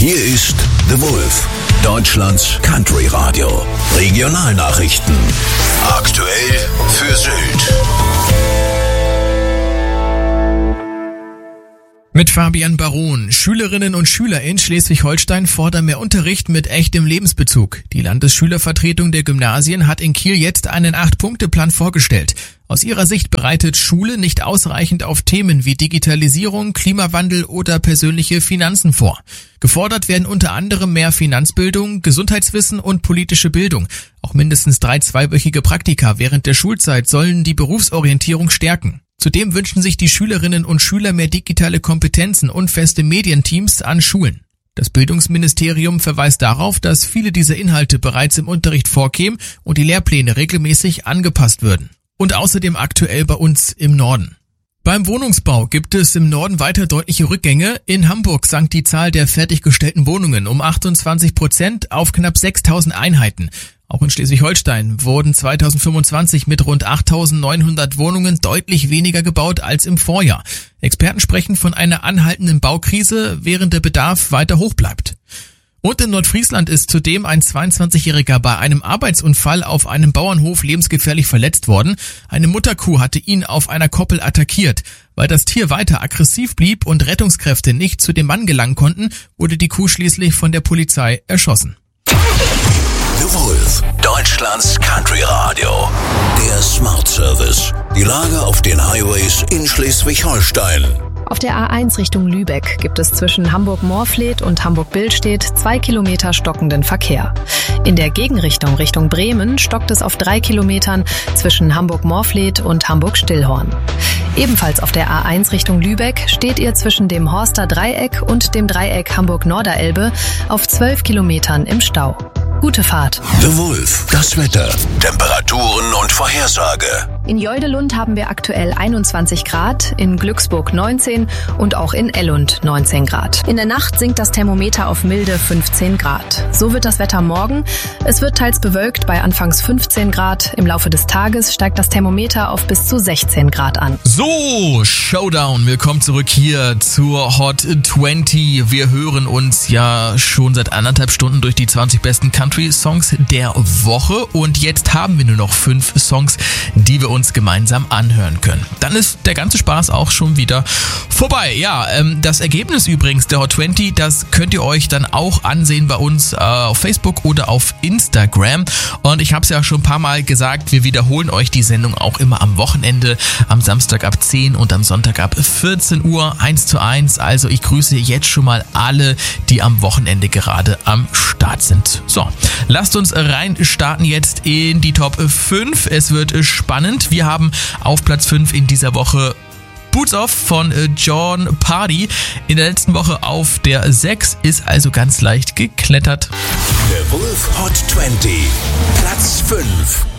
Hier ist The Wolf, Deutschlands Country Radio. Regionalnachrichten. Aktuell für Sylt. Mit Fabian Baron. Schülerinnen und Schüler in Schleswig-Holstein fordern mehr Unterricht mit echtem Lebensbezug. Die Landesschülervertretung der Gymnasien hat in Kiel jetzt einen 8-Punkte-Plan vorgestellt. Aus ihrer Sicht bereitet Schule nicht ausreichend auf Themen wie Digitalisierung, Klimawandel oder persönliche Finanzen vor. Gefordert werden unter anderem mehr Finanzbildung, Gesundheitswissen und politische Bildung. Auch mindestens 3 zweiwöchige Praktika während der Schulzeit sollen die Berufsorientierung stärken. Zudem wünschen sich die Schülerinnen und Schüler mehr digitale Kompetenzen und feste Medienteams an Schulen. Das Bildungsministerium verweist darauf, dass viele dieser Inhalte bereits im Unterricht vorkämen und die Lehrpläne regelmäßig angepasst würden. Und außerdem aktuell bei uns im Norden. Beim Wohnungsbau gibt es im Norden weiter deutliche Rückgänge. In Hamburg sank die Zahl der fertiggestellten Wohnungen um 28% auf knapp 6.000 Einheiten. Auch in Schleswig-Holstein wurden 2025 mit rund 8.900 Wohnungen deutlich weniger gebaut als im Vorjahr. Experten sprechen von einer anhaltenden Baukrise, während der Bedarf weiter hoch bleibt. Und in Nordfriesland ist zudem ein 22-Jähriger bei einem Arbeitsunfall auf einem Bauernhof lebensgefährlich verletzt worden. Eine Mutterkuh hatte ihn auf einer Koppel attackiert. Weil das Tier weiter aggressiv blieb und Rettungskräfte nicht zu dem Mann gelangen konnten, wurde die Kuh schließlich von der Polizei erschossen. The Wolf, Deutschlands Country Radio. Der Smart Service. Die Lage auf den Highways in Schleswig-Holstein. Auf der A1 Richtung Lübeck gibt es zwischen Hamburg-Morfleet und Hamburg-Billstedt 2 Kilometer stockenden Verkehr. In der Gegenrichtung Richtung Bremen stockt es auf 3 Kilometern zwischen Hamburg-Morfleet und Hamburg-Stillhorn. Ebenfalls auf der A1 Richtung Lübeck steht ihr zwischen dem Horster Dreieck und dem Dreieck Hamburg-Norderelbe auf 12 Kilometern im Stau. Gute Fahrt. The Wolf, das Wetter, Temperaturen und Vorhersage. In Jeudelund haben wir aktuell 21 Grad, in Glücksburg 19 und auch in Ellund 19 Grad. In der Nacht sinkt das Thermometer auf milde 15 Grad. So wird das Wetter morgen. Es wird teils bewölkt bei anfangs 15 Grad. Im Laufe des Tages steigt das Thermometer auf bis zu 16 Grad an. So, Showdown. Willkommen zurück hier zur Hot 20. Wir hören uns ja schon seit 1,5 Stunden durch die 20 besten Country-Songs der Woche. Und jetzt haben wir nur noch 5 Songs, die wir uns gemeinsam anhören können. Dann ist der ganze Spaß auch schon wieder vorbei. Ja, das Ergebnis übrigens der Hot 20, das könnt ihr euch dann auch ansehen bei uns auf Facebook oder auf Instagram. Und ich habe es ja schon ein paar Mal gesagt, wir wiederholen euch die Sendung auch immer am Wochenende, am Samstag ab 10 und am Sonntag ab 14 Uhr 1:1. Also ich grüße jetzt schon mal alle, die am Wochenende gerade am Start sind. So, lasst uns reinstarten jetzt in die Top 5. Es wird spannend. Wir haben auf Platz 5 in dieser Woche Boots Off von John Party. In der letzten Woche auf der 6, ist also ganz leicht geklettert. The Wolf Hot 20, Platz 5.